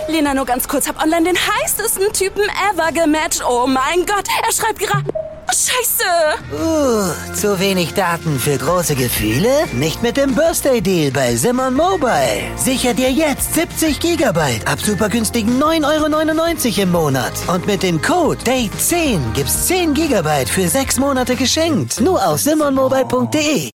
Lena, nur ganz kurz, hab online den heißesten Typen ever gematcht. Oh mein Gott, er schreibt gerade... Scheiße! Zu wenig Daten für große Gefühle? Nicht mit dem Birthday Deal bei Mobile. Sicher dir jetzt 70 Gigabyte ab super günstigen 9,99 € im Monat. Und mit dem Code DATE10 gibt's 10 Gigabyte für 6 Monate geschenkt. Nur auf simonmobile.de.